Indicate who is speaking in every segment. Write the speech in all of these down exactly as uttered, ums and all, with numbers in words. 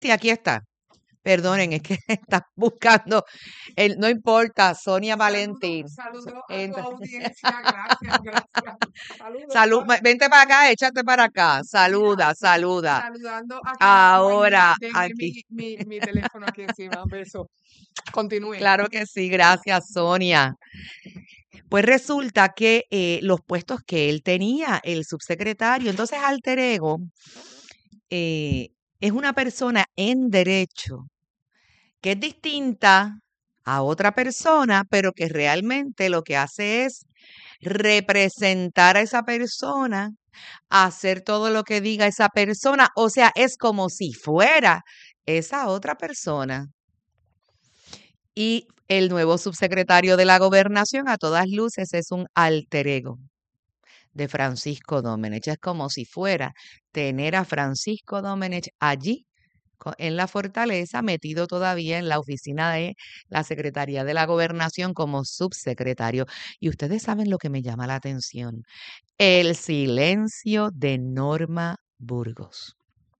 Speaker 1: Sí, aquí está. Perdonen, es que está buscando, el, no importa, Sonia Valentín.
Speaker 2: Saludos a tu
Speaker 1: Entra.
Speaker 2: audiencia, gracias, gracias. Saludos.
Speaker 1: Salud, vente para acá, échate para acá. Saluda, saluda.
Speaker 2: Saludando acá.
Speaker 1: Ahora,
Speaker 2: Dejé
Speaker 1: aquí.
Speaker 2: mi, mi, mi teléfono aquí encima. Beso. Continúe.
Speaker 1: Claro que sí, gracias, Sonia. Pues resulta que eh, los puestos que él tenía, el subsecretario, entonces alter ego, eh, es una persona en derecho que es distinta a otra persona, pero que realmente lo que hace es representar a esa persona, hacer todo lo que diga esa persona, o sea, es como si fuera esa otra persona. Y el nuevo subsecretario de la Gobernación, a todas luces, es un alter ego de Francisco Domenech. Es como si fuera tener a Francisco Domenech allí co- en la fortaleza, metido todavía en la oficina de la Secretaría de la Gobernación como subsecretario. Y ustedes saben lo que me llama la atención, el silencio de Norma Burgos.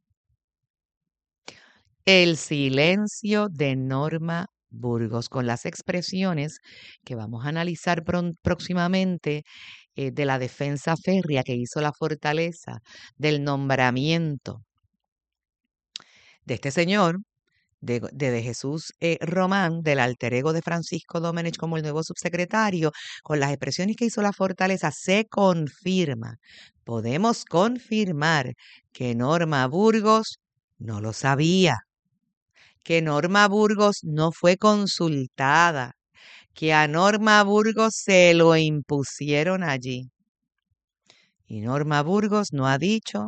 Speaker 1: El silencio de Norma Burgos, con las expresiones que vamos a analizar pron- próximamente eh, de la defensa férrea que hizo la fortaleza, del nombramiento de este señor, de, de, de Jesús eh, Román, del alter ego de Francisco Domenech como el nuevo subsecretario, con las expresiones que hizo la fortaleza, se confirma, podemos confirmar que Norma Burgos no lo sabía, que Norma Burgos no fue consultada, que a Norma Burgos se lo impusieron allí. Y Norma Burgos no ha dicho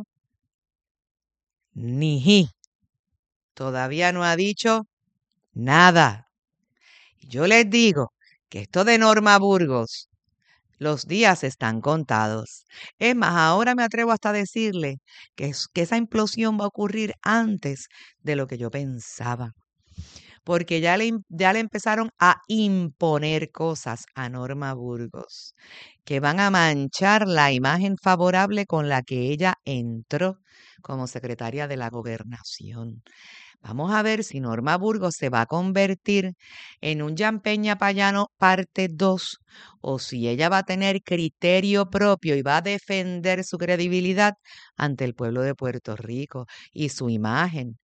Speaker 1: ni ji, todavía no ha dicho nada. Y yo les digo que esto de Norma Burgos, los días están contados. Es más, ahora me atrevo hasta a decirle que, es, que esa implosión va a ocurrir antes de lo que yo pensaba. Porque ya le, ya le empezaron a imponer cosas a Norma Burgos que van a manchar la imagen favorable con la que ella entró como secretaria de la Gobernación. Vamos a ver si Norma Burgos se va a convertir en un Jan Peña Payano parte dos o si ella va a tener criterio propio y va a defender su credibilidad ante el pueblo de Puerto Rico y su imagen.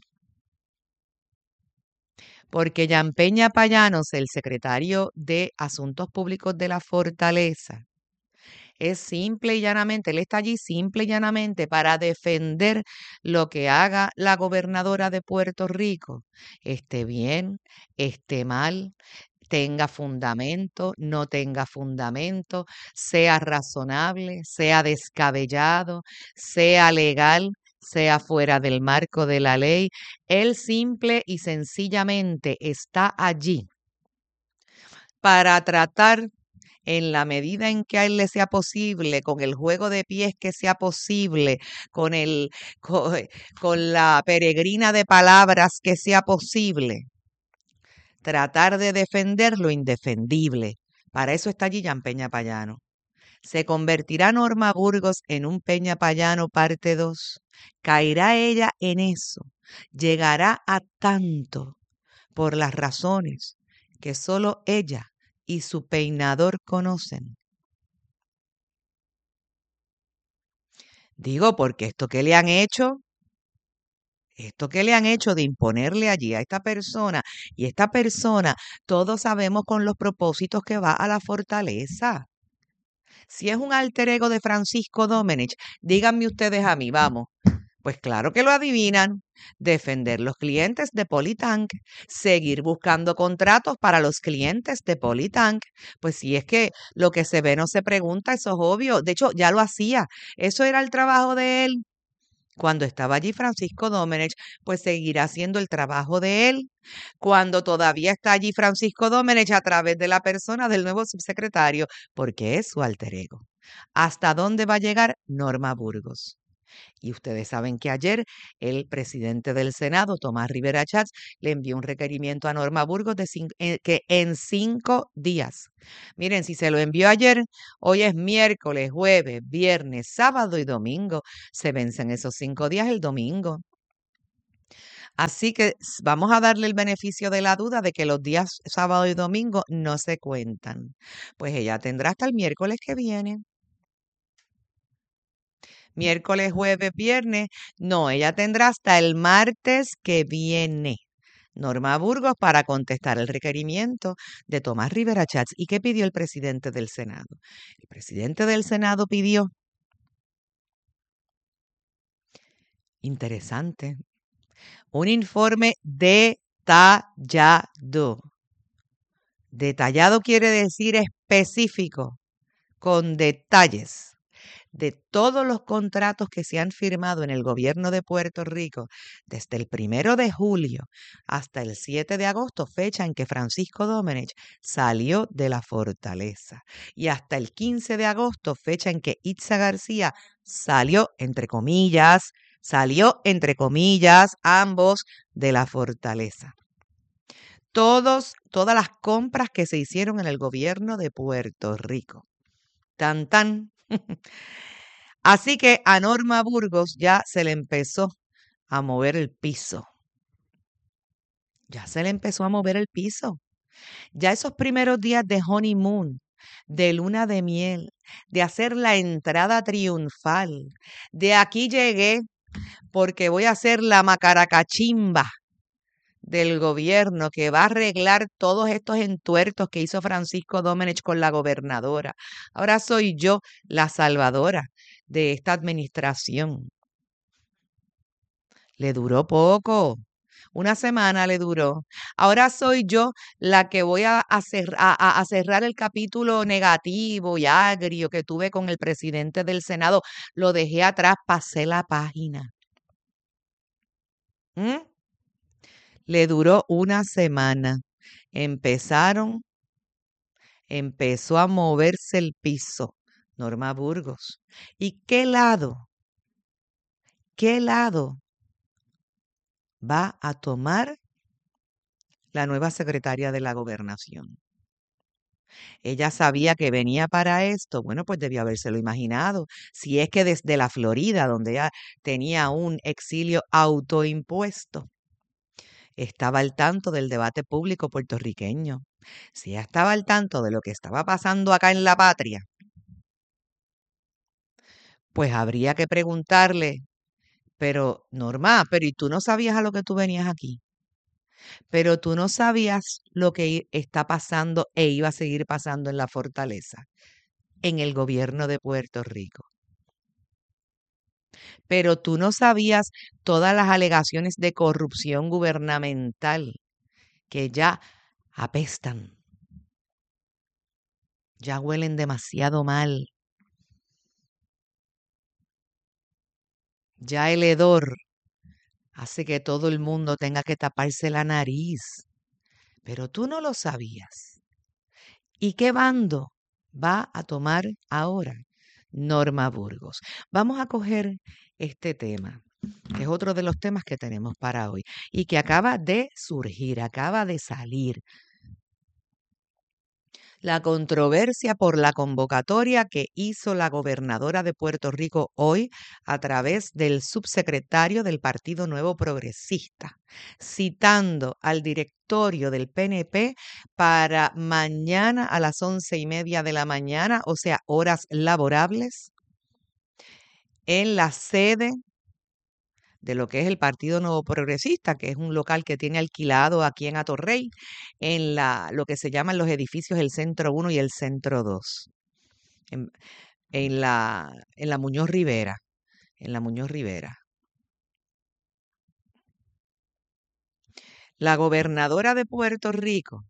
Speaker 1: Porque Jan Peña Payanos, el secretario de Asuntos Públicos de la Fortaleza, es simple y llanamente, él está allí simple y llanamente para defender lo que haga la gobernadora de Puerto Rico, esté bien, esté mal, tenga fundamento, no tenga fundamento, sea razonable, sea descabellado, sea legal, sea fuera del marco de la ley. Él simple y sencillamente está allí para tratar en la medida en que a él le sea posible, con el juego de pies que sea posible, con el con, con la peregrina de palabras que sea posible, tratar de defender lo indefendible. Para eso está allí Jan Peña Payano. ¿Se convertirá Norma Burgos en un Peña Payano parte dos? ¿Caerá ella en eso? ¿Llegará a tanto por las razones que solo ella y su peinador conocen? Digo, porque esto que le han hecho, esto que le han hecho de imponerle allí a esta persona, y esta persona, todos sabemos con los propósitos que va a la fortaleza. Si es un alter ego de Francisco Domenech, díganme ustedes a mí, vamos. Pues claro que lo adivinan. Defender los clientes de Politank, seguir buscando contratos para los clientes de Politank. Pues si es que lo que se ve no se pregunta, eso es obvio. De hecho, ya lo hacía. Eso era el trabajo de él. Cuando estaba allí Francisco Domenech, pues seguirá haciendo el trabajo de él. Cuando todavía está allí Francisco Domenech a través de la persona del nuevo subsecretario, porque es su alter ego. ¿Hasta dónde va a llegar Norma Burgos? Y ustedes saben que ayer el presidente del Senado, Tomás Rivera Chats, le envió un requerimiento a Norma Burgos de cin- eh, que en cinco días. Miren, si se lo envió ayer, hoy es miércoles, jueves, viernes, sábado y domingo. Se vencen esos cinco días el domingo. Así que s- vamos a darle el beneficio de la duda de que los días sábado y domingo no se cuentan. Pues ella tendrá hasta el miércoles que viene. Miércoles, jueves, viernes. No, ella tendrá hasta el martes que viene. Norma Burgos para contestar el requerimiento de Tomás Rivera Chats. ¿Y qué pidió el presidente del Senado? El presidente del Senado pidió, interesante, un informe detallado. Detallado quiere decir específico, con detalles de todos los contratos que se han firmado en el gobierno de Puerto Rico desde el primero de julio hasta el siete de agosto, fecha en que Francisco Domenech salió de la fortaleza, y hasta el quince de agosto, fecha en que Itza García salió, entre comillas, salió, entre comillas, ambos de la fortaleza. Todos, todas las compras que se hicieron en el gobierno de Puerto Rico. Tan, tan. Así que a Norma Burgos ya se le empezó a mover el piso. Ya se le empezó a mover el piso. Ya esos primeros días de honeymoon, de luna de miel, de hacer la entrada triunfal, de aquí llegué porque voy a hacer la macaracachimba del gobierno que va a arreglar todos estos entuertos que hizo Francisco Domenech con la gobernadora. Ahora soy yo la salvadora de esta administración. Le duró poco. Una semana le duró. Ahora soy yo la que voy a, a cer- a- a- a cerrar el capítulo negativo y agrio que tuve con el presidente del Senado. Lo dejé atrás, pasé la página. ¿Mm? Le duró una semana. Empezaron, empezó a moverse el piso. Norma Burgos. ¿Y qué lado? ¿Qué lado va a tomar la nueva secretaria de la Gobernación? Ella sabía que venía para esto. Bueno, pues debió habérselo imaginado. Si es que desde la Florida, donde ella tenía un exilio autoimpuesto, estaba al tanto del debate público puertorriqueño. Si ella estaba al tanto de lo que estaba pasando acá en la patria, pues habría que preguntarle, pero Norma, pero ¿y tú no sabías a lo que tú venías aquí? Pero tú no sabías lo que i- está pasando e iba a seguir pasando en la fortaleza, en el gobierno de Puerto Rico. Pero tú no sabías todas las alegaciones de corrupción gubernamental que ya apestan, ya huelen demasiado mal. Ya el hedor hace que todo el mundo tenga que taparse la nariz. Pero tú no lo sabías. ¿Y qué bando va a tomar ahora Norma Burgos? Vamos a coger este tema, que es otro de los temas que tenemos para hoy y que acaba de surgir, acaba de salir. La controversia por la convocatoria que hizo la gobernadora de Puerto Rico hoy a través del subsecretario del Partido Nuevo Progresista, citando al directorio del P N P para mañana a las once y media de la mañana, o sea, horas laborables, en la sede de lo que es el Partido Nuevo Progresista, que es un local que tiene alquilado aquí en Atorrey, en la, lo que se llaman los edificios el Centro uno y el Centro dos, en, en la, en la Muñoz Rivera, en la Muñoz Rivera. La gobernadora de Puerto Rico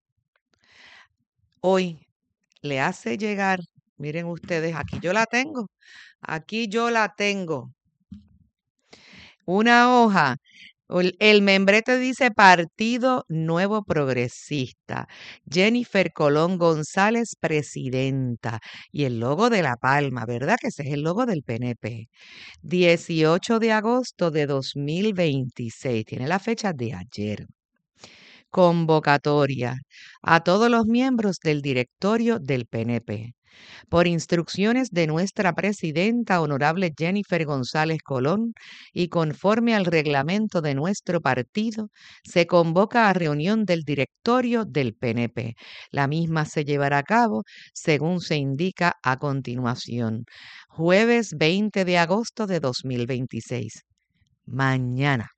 Speaker 1: hoy le hace llegar, miren ustedes, aquí yo la tengo, aquí yo la tengo, una hoja. El el membrete dice Partido Nuevo Progresista. Jennifer Colón González, presidenta. Y el logo de la palma, ¿verdad? Que ese es el logo del P N P. dieciocho de agosto de dos mil veintiséis. Tiene la fecha de ayer. Convocatoria a todos los miembros del directorio del P N P. Por instrucciones de nuestra presidenta, honorable Jennifer González Colón, y conforme al reglamento de nuestro partido, se convoca a reunión del directorio del P N P. La misma se llevará a cabo según se indica a continuación. Jueves veinte de agosto de dos mil veintiséis. Mañana,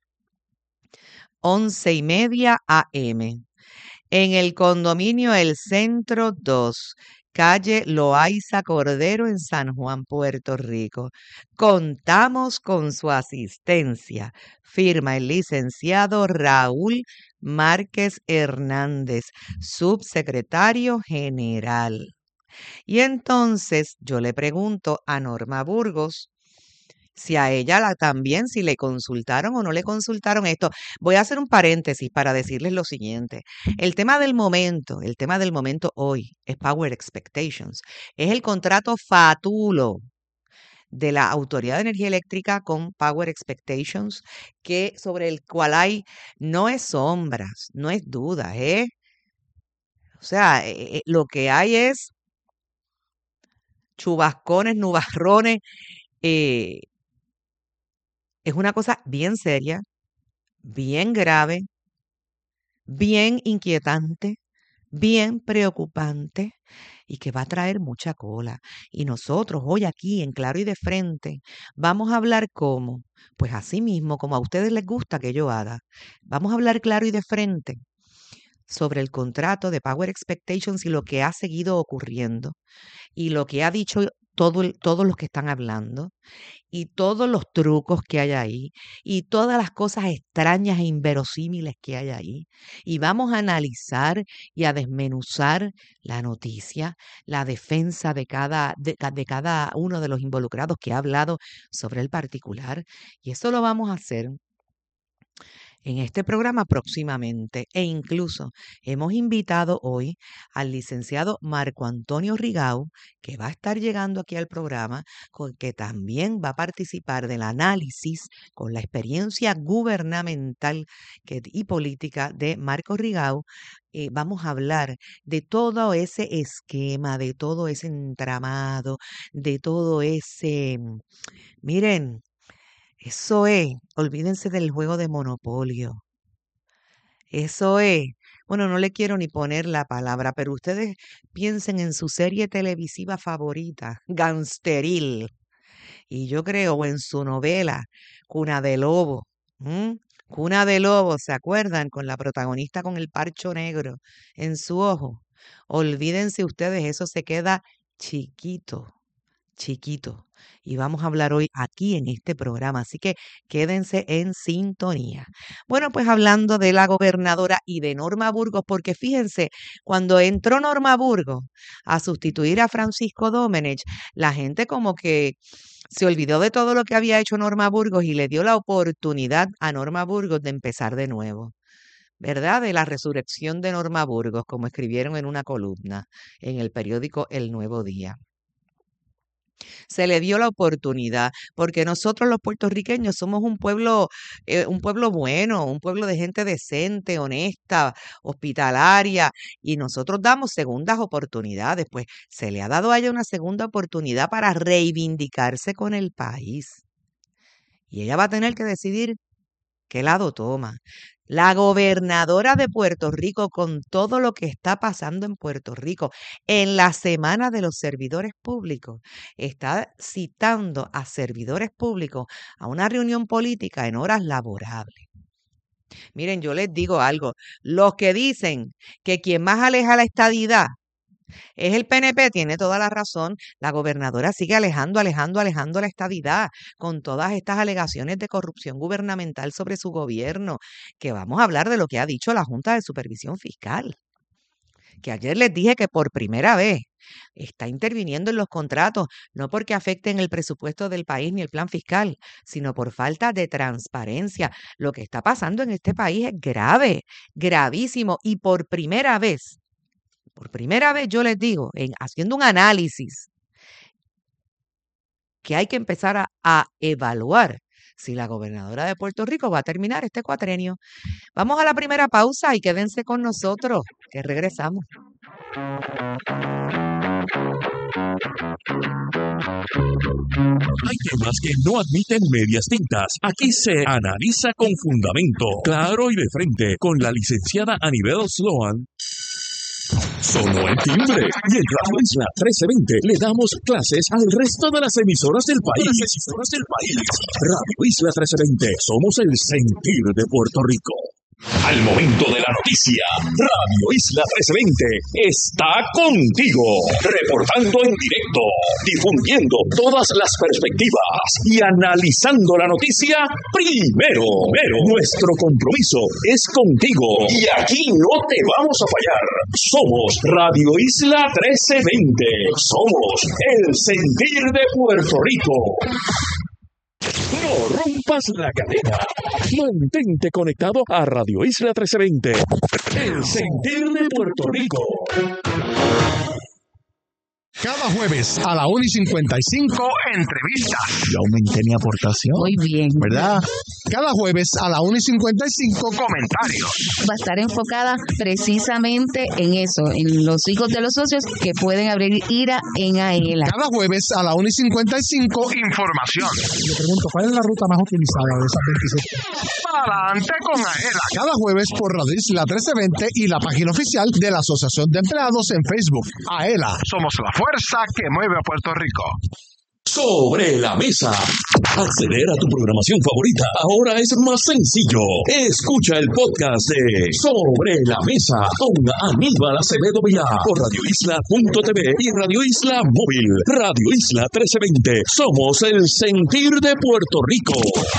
Speaker 1: once y media a m en el condominio El Centro dos, calle Loaiza Cordero en San Juan, Puerto Rico. Contamos con su asistencia. Firma el licenciado Raúl Márquez Hernández, subsecretario general. Y entonces yo le pregunto a Norma Burgos si a ella la, también, si le consultaron o no le consultaron esto. Voy a hacer un paréntesis para decirles lo siguiente. El tema del momento, el tema del momento hoy es Power Expectations. Es el contrato fatulo de la Autoridad de Energía Eléctrica con Power Expectations, que sobre el cual hay, no es sombras, no es duda, ¿eh? O sea, eh, eh, lo que hay es chubascones, nubarrones, eh, es una cosa bien seria, bien grave, bien inquietante, bien preocupante y que va a traer mucha cola. Y nosotros hoy aquí en Claro y de Frente vamos a hablar cómo, pues así mismo, como a ustedes les gusta que yo haga, vamos a hablar claro y de frente sobre el contrato de Power Expectations y lo que ha seguido ocurriendo y lo que ha dicho todo el, todos los que están hablando y todos los trucos que hay ahí y todas las cosas extrañas e inverosímiles que hay ahí. Y vamos a analizar y a desmenuzar la noticia, la defensa de cada, de, de cada uno de los involucrados que ha hablado sobre el particular. Y eso lo vamos a hacer en este programa próximamente. E incluso hemos invitado hoy al licenciado Marco Antonio Rigau, que va a estar llegando aquí al programa, con que también va a participar del análisis con la experiencia gubernamental que, y política de Marco Rigau. Eh, vamos a hablar de todo ese esquema, de todo ese entramado, de todo ese, miren, eso es, olvídense del juego de Monopolio. Eso es, bueno, no le quiero ni poner la palabra, pero ustedes piensen en su serie televisiva favorita, Gangsteril, y yo creo, o en su novela, Cuna de Lobo. ¿m? Cuna de Lobo, ¿se acuerdan? Con la protagonista con el parcho negro en su ojo. Olvídense ustedes, eso se queda chiquito chiquito. Y vamos a hablar hoy aquí en este programa, así que quédense en sintonía. Bueno, pues hablando de la gobernadora y de Norma Burgos, porque fíjense, cuando entró Norma Burgos a sustituir a Francisco Domenech, la gente como que se olvidó de todo lo que había hecho Norma Burgos y le dio la oportunidad a Norma Burgos de empezar de nuevo. ¿Verdad? De la resurrección de Norma Burgos, como escribieron en una columna en el periódico El Nuevo Día. Se le dio la oportunidad, porque nosotros los puertorriqueños somos un pueblo, eh, un pueblo bueno, un pueblo de gente decente, honesta, hospitalaria, y nosotros damos segundas oportunidades. Pues se le ha dado a ella una segunda oportunidad para reivindicarse con el país. Y ella va a tener que decidir qué lado toma. La gobernadora de Puerto Rico, con todo lo que está pasando en Puerto Rico, en la Semana de los Servidores Públicos, está citando a servidores públicos a una reunión política en horas laborables. Miren, yo les digo algo, los que dicen que quien más aleja la estadidad es el P N P, tiene toda la razón. La gobernadora sigue alejando, alejando, alejando la estadidad con todas estas alegaciones de corrupción gubernamental sobre su gobierno, que vamos a hablar de lo que ha dicho la Junta de Supervisión Fiscal, que ayer les dije que por primera vez está interviniendo en los contratos, no porque afecten el presupuesto del país ni el plan fiscal, sino por falta de transparencia. Lo que está pasando en este país es grave, gravísimo, y por primera vez Por primera vez yo les digo, en, haciendo un análisis, que hay que empezar a, a evaluar si la gobernadora de Puerto Rico va a terminar este cuatrenio. Vamos a la primera pausa y quédense con nosotros, que regresamos.
Speaker 3: Hay temas que no admiten medias tintas. Aquí se analiza con fundamento, claro y de frente, con la licenciada Anibel Sloan. Sonó el timbre y en Radio Isla trece veinte le damos clases al resto de las emisoras del país. Las emisoras del país. Radio Isla trece veinte, somos el sentir de Puerto Rico. Al momento de la noticia, Radio Isla trece veinte está contigo, reportando en directo, difundiendo todas las perspectivas y analizando la noticia primero. Primero, nuestro compromiso es contigo y aquí no te vamos a fallar. Somos Radio Isla trece veinte, somos el sentir de Puerto Rico. No rompas la cadena. Mantente conectado a Radio Isla trece veinte. El sentir de Puerto Rico.
Speaker 4: Cada jueves a la una y cincuenta y cinco, entrevistas.
Speaker 5: Yo aumenté mi aportación.
Speaker 6: Muy bien.
Speaker 4: ¿Verdad? Cada jueves a la una y cincuenta y cinco, comentarios.
Speaker 6: Va a estar enfocada precisamente en eso, en los hijos de los socios que pueden abrir IRA en AELA.
Speaker 4: Cada jueves a la una y cincuenta y cinco, información.
Speaker 7: Le pregunto, ¿cuál es la ruta más utilizada de esas veintisiete?
Speaker 4: Adelante con AELA. Cada jueves por Radio Isla trece veinte y la página oficial de la Asociación de Empleados en Facebook. AELA, somos la fuerza que mueve a Puerto Rico.
Speaker 3: Sobre la mesa. Acceder a tu programación favorita ahora es más sencillo. Escucha el podcast de Sobre la Mesa con Aníbal Acevedo Vilá por radio isla punto t v y Radio Isla Móvil. Radio Isla trece veinte. Somos el sentir de Puerto Rico.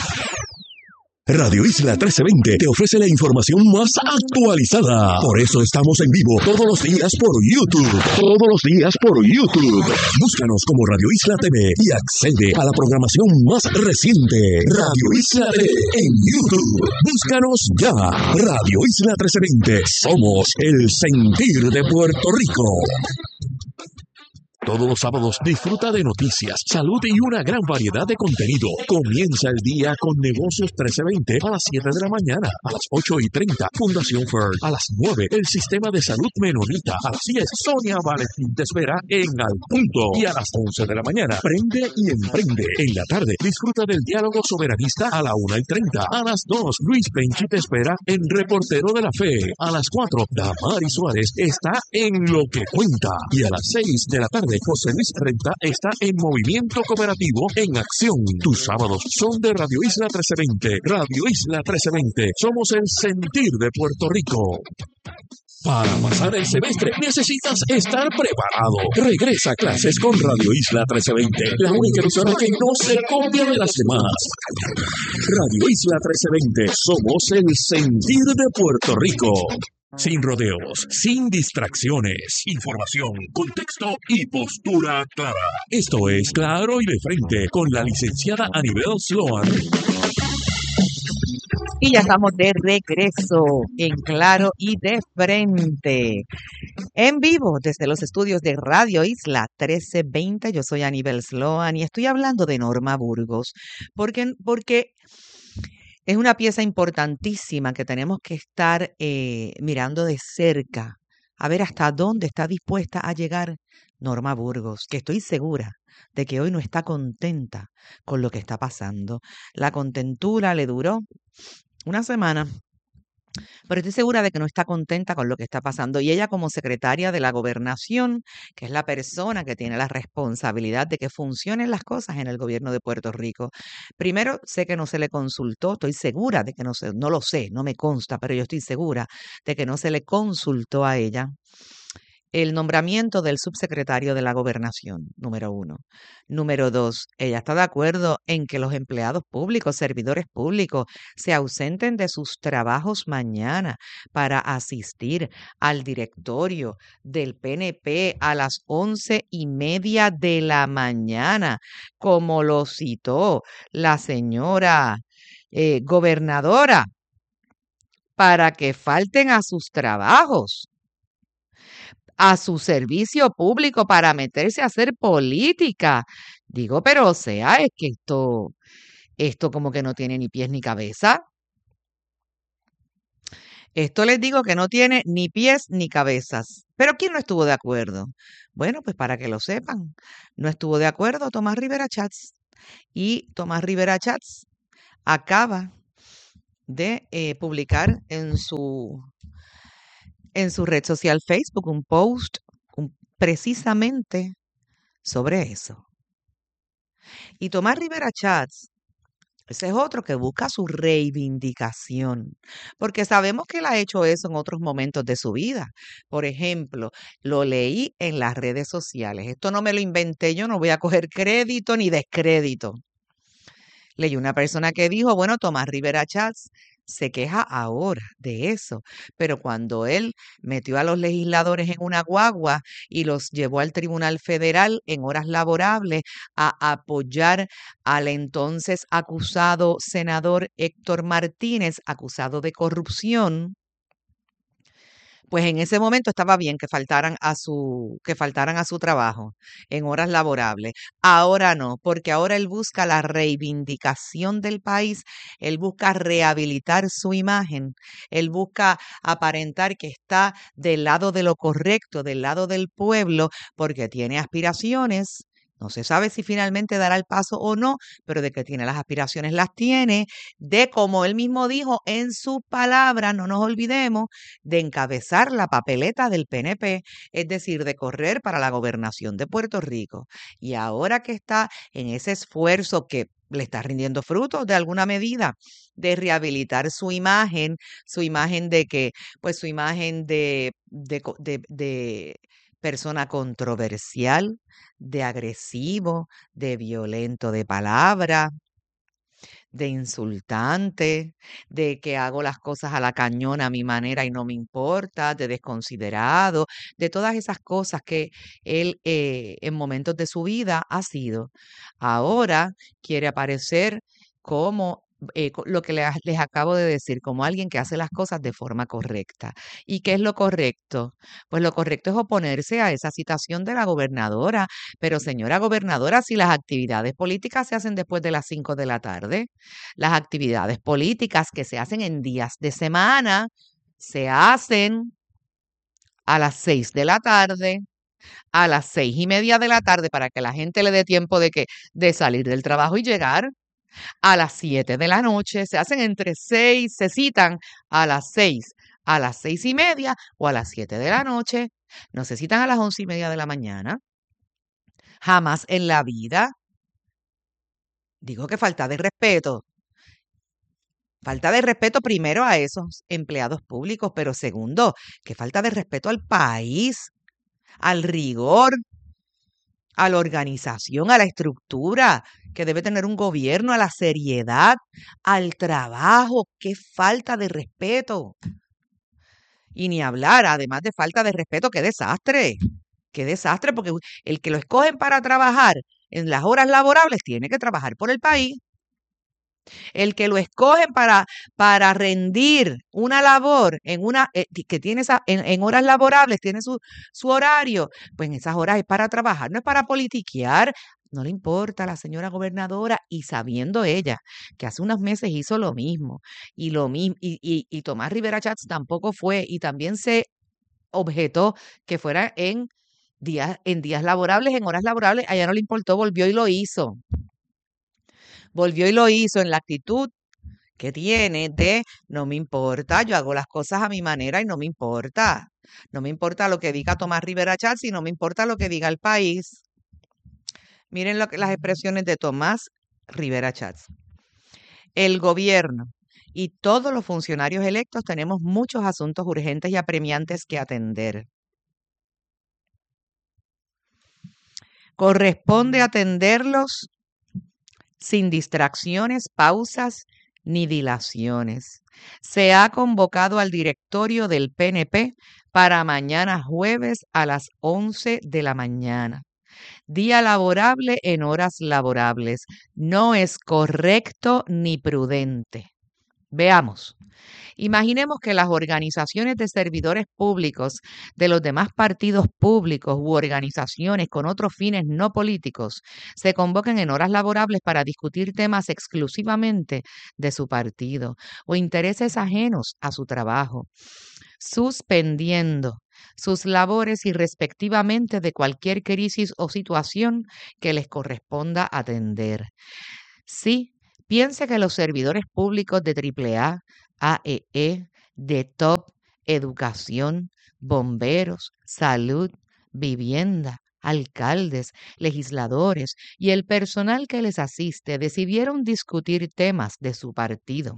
Speaker 3: Radio Isla trece veinte te ofrece la información más actualizada. Por eso estamos en vivo todos los días por YouTube. Todos los días por YouTube. Búscanos como Radio Isla T V y accede a la programación más reciente. Radio Isla T V en YouTube. Búscanos ya. Radio Isla trece veinte. Somos el sentir de Puerto Rico. Todos los sábados disfruta de noticias, salud y una gran variedad de contenido. Comienza el día con Negocios trece veinte a las siete de la mañana. A las ocho y treinta, Fundación Fern. A las nueve, el Sistema de Salud Menonita. A las diez, Sonia Valentín te espera en Al Punto. Y a las once de la mañana, Prende y Emprende. En la tarde, disfruta del Diálogo Soberanista a la una y treinta. A las dos, Luis Penchi te espera en Reportero de la Fe. A las cuatro, Damari Suárez está en Lo que Cuenta. Y a las seis de la tarde, José Luis Renta está en Movimiento Cooperativo en Acción. Tus sábados son de Radio Isla trece veinte. Radio Isla trece veinte. Somos el sentir de Puerto Rico. Para pasar el semestre necesitas estar preparado. Regresa a clases con Radio Isla trece veinte, la única emisora que no se copia de las demás. Radio Isla trece veinte, somos el sentir de Puerto Rico. Sin rodeos, sin distracciones, información, contexto y postura clara. Esto es Claro y de Frente con la licenciada Anibel Sloan.
Speaker 1: Y ya estamos de regreso en Claro y de Frente. En vivo desde los estudios de Radio Isla trece veinte. Yo soy Anibel Sloan y estoy hablando de Norma Burgos. Porque, porque es una pieza importantísima que tenemos que estar eh, mirando de cerca, a ver hasta dónde está dispuesta a llegar Norma Burgos, que estoy segura de que hoy no está contenta con lo que está pasando. La contentura le duró una semana, pero estoy segura de que no está contenta con lo que está pasando. Y ella, como secretaria de la Gobernación, que es la persona que tiene la responsabilidad de que funcionen las cosas en el gobierno de Puerto Rico, primero, sé que no se le consultó, estoy segura de que no se, no lo sé, no me consta, pero yo estoy segura de que no se le consultó a ella el nombramiento del subsecretario de la Gobernación, número uno. Número dos, ella está de acuerdo en que los empleados públicos, servidores públicos, se ausenten de sus trabajos mañana para asistir al directorio del P N P a las once y media de la mañana, como lo citó la señora eh, gobernadora, para que falten a sus trabajos, a su servicio público para meterse a hacer política. Digo, pero o sea, es que esto, esto como que no tiene ni pies ni cabeza. Esto les digo que no tiene ni pies ni cabezas. Pero ¿quién no estuvo de acuerdo? Bueno, pues para que lo sepan, no estuvo de acuerdo Tomás Rivera Chats. Y Tomás Rivera Chats acaba de eh, publicar en su, en su red social Facebook un post un, precisamente sobre eso. Y Tomás Rivera Chats, ese es otro que busca su reivindicación, porque sabemos que él ha hecho eso en otros momentos de su vida. Por ejemplo, lo leí en las redes sociales. Esto no me lo inventé yo, no voy a coger crédito ni descrédito. Leí una persona que dijo, bueno, Tomás Rivera Chats se queja ahora de eso, pero cuando él metió a los legisladores en una guagua y los llevó al Tribunal Federal en horas laborables a apoyar al entonces acusado senador Héctor Martínez, acusado de corrupción, pues en ese momento estaba bien que faltaran a su, que faltaran a su trabajo en horas laborables. Ahora no, porque ahora él busca la reivindicación del país, él busca rehabilitar su imagen, él busca aparentar que está del lado de lo correcto, del lado del pueblo, porque tiene aspiraciones. No se sabe si finalmente dará el paso o no, pero de que tiene las aspiraciones las tiene, de como él mismo dijo en su palabra, no nos olvidemos, de encabezar la papeleta del P N P, es decir, de correr para la gobernación de Puerto Rico. Y ahora que está en ese esfuerzo que le está rindiendo frutos de alguna medida, de rehabilitar su imagen, su imagen de que, pues su imagen de, de, de, de persona controversial, de agresivo, de violento de palabra, de insultante, de que hago las cosas a la cañona a mi manera y no me importa, de desconsiderado, de todas esas cosas que él eh, en momentos de su vida ha sido. Ahora quiere aparecer como eh, co- lo que le- les acabo de decir, como alguien que hace las cosas de forma correcta. ¿Y qué es lo correcto? Pues lo correcto es oponerse a esa citación de la gobernadora. Pero señora gobernadora, si las actividades políticas se hacen después de las cinco de la tarde, las actividades políticas que se hacen en días de semana se hacen a las seis de la tarde, a las seis y media de la tarde para que la gente le dé tiempo de que de salir del trabajo y llegar. A las siete de la noche, se hacen entre seis, se citan a las seis, a las seis y media o a las siete de la noche. No se citan a las once y media de la mañana. Jamás en la vida. Digo que falta de respeto. Falta de respeto primero a esos empleados públicos, pero segundo, que falta de respeto al país, al rigor, a la organización, a la estructura que debe tener un gobierno, a la seriedad, al trabajo. Qué falta de respeto. Y ni hablar, además de falta de respeto, qué desastre. Qué desastre, porque el que lo escogen para trabajar en las horas laborables tiene que trabajar por el país. El que lo escogen para, para rendir una labor en una eh, que tiene esa, en, en horas laborables, tiene su, su horario, pues en esas horas es para trabajar, no es para politiquear. No le importa a la señora gobernadora, y sabiendo ella que hace unos meses hizo lo mismo, y lo mismo, y, y, y Tomás Rivera Chats tampoco fue, y también se objetó que fuera en días, en días laborables, en horas laborables, a ella no le importó, volvió y lo hizo. Volvió y lo hizo en la actitud que tiene de no me importa, yo hago las cosas a mi manera y no me importa. No me importa lo que diga Tomás Rivera Chats y no me importa lo que diga el país. Miren lo que, las expresiones de Tomás Rivera Chats. El gobierno y todos los funcionarios electos tenemos muchos asuntos urgentes y apremiantes que atender. Corresponde atenderlos sin distracciones, pausas ni dilaciones. Se ha convocado al directorio del P N P para mañana jueves a las once de la mañana. Día laborable en horas laborables. No es correcto ni prudente. Veamos. Imaginemos que las organizaciones de servidores públicos de los demás partidos públicos u organizaciones con otros fines no políticos se convoquen en horas laborables para discutir temas exclusivamente de su partido o intereses ajenos a su trabajo. suspendiendo sus labores irrespectivamente de cualquier crisis o situación que les corresponda atender. Sí, piense que los servidores públicos de triple A, A E E, de Top, educación, bomberos, salud, vivienda, alcaldes, legisladores y el personal que les asiste decidieron discutir temas de su partido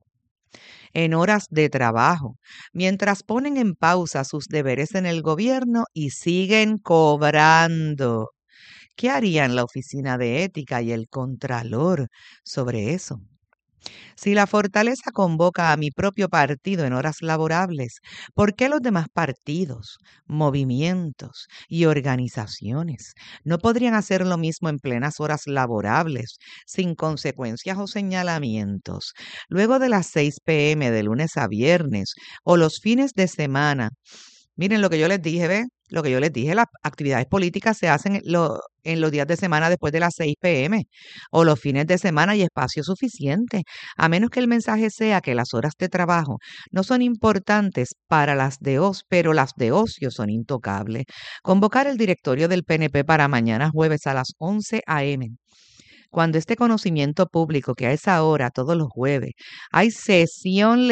Speaker 1: en horas de trabajo, mientras ponen en pausa sus deberes en el gobierno y siguen cobrando. ¿Qué harían la Oficina de Ética y el Contralor sobre eso? Si la Fortaleza convoca a mi propio partido en horas laborables, ¿por qué los demás partidos, movimientos y organizaciones no podrían hacer lo mismo en plenas horas laborables, sin consecuencias o señalamientos, luego de las seis pe eme de lunes a viernes o los fines de semana? Miren lo que yo les dije, ¿ven? Lo que yo les dije, las actividades políticas se hacen en, lo- en los días de semana después de las seis pe eme o los fines de semana y espacio suficiente, a menos que el mensaje sea que las horas de trabajo no son importantes para las de ocio, pero las de ocio son intocables. Convocar el directorio del pe ene pe para mañana jueves a las once a eme. Cuando este conocimiento público que a esa hora, todos los jueves, hay sesión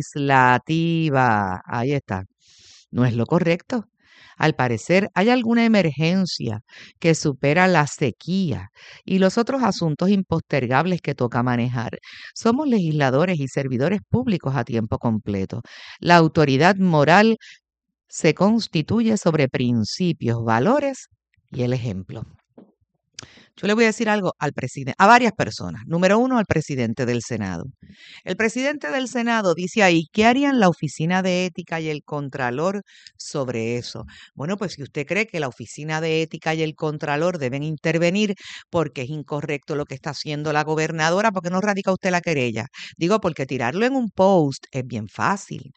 Speaker 1: legislativa, ahí está, no es lo correcto. Al parecer, hay alguna emergencia que supera la sequía y los otros asuntos impostergables que toca manejar. Somos legisladores y servidores públicos a tiempo completo. La autoridad moral se constituye sobre principios, valores y el ejemplo. Yo le voy a decir algo al presidente, a varias personas. Número uno, al presidente del Senado. El presidente del Senado dice ahí, ¿qué harían la Oficina de Ética y el Contralor sobre eso? Bueno, pues si usted cree que la Oficina de Ética y el Contralor deben intervenir porque es incorrecto lo que está haciendo la gobernadora, ¿por qué no radica usted la querella? Digo, porque tirarlo en un post es bien fácil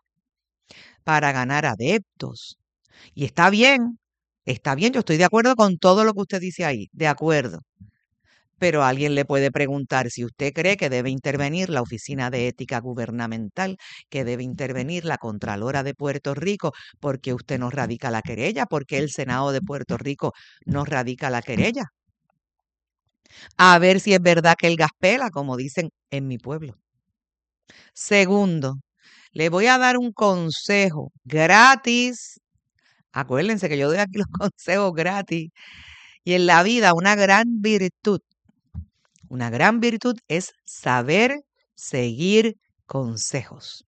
Speaker 1: para ganar adeptos. Y está bien, está bien, yo estoy de acuerdo con todo lo que usted dice ahí, de acuerdo. Pero alguien le puede preguntar si usted cree que debe intervenir la Oficina de Ética Gubernamental, que debe intervenir la Contralora de Puerto Rico, porque usted no radica la querella, porque el Senado de Puerto Rico no radica la querella. A ver si es verdad que el gas pela, como dicen en mi pueblo. Segundo, le voy a dar un consejo gratis. Acuérdense que yo doy aquí los consejos gratis. Y en la vida una gran virtud. Una gran virtud es saber seguir consejos.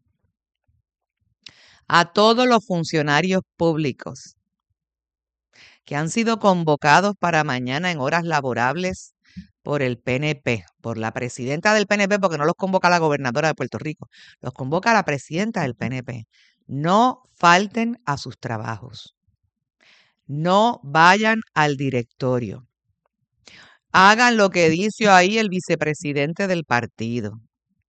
Speaker 1: A todos los funcionarios públicos que han sido convocados para mañana en horas laborables por el pe ene pe, por la presidenta del pe ene pe, porque no los convoca la gobernadora de Puerto Rico, los convoca la presidenta del pe ene pe. No falten a sus trabajos. No vayan al directorio. Hagan lo que dice ahí el vicepresidente del partido.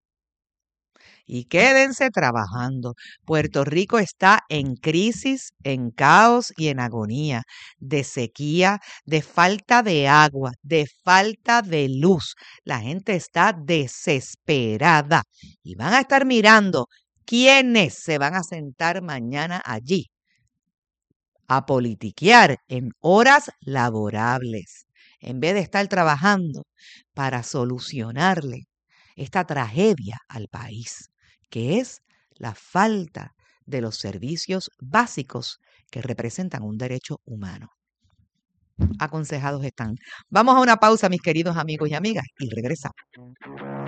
Speaker 1: Y quédense trabajando. Puerto Rico está en crisis, en caos y en agonía, de sequía, de falta de agua, de falta de luz. La gente está desesperada y van a estar mirando quiénes se van a sentar mañana allí a politiquear en horas laborables, en vez de estar trabajando para solucionarle esta tragedia al país, que es la falta de los servicios básicos que representan un derecho humano. Aconsejados están. Vamos a una pausa, mis queridos amigos y amigas, y regresamos.